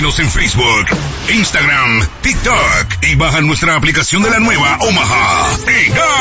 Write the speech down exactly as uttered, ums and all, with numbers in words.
Síguenos en Facebook, Instagram, TikTok y baja nuestra aplicación de la nueva Omaha. ¡Ega!